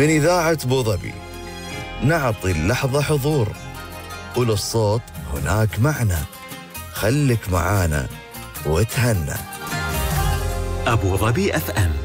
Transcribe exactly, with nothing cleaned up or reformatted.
من إذاعة أبوظبي نعطي اللحظة حضور، وللصوت هناك معنى. خلك معانا وتهنى. أبوظبي أف أم.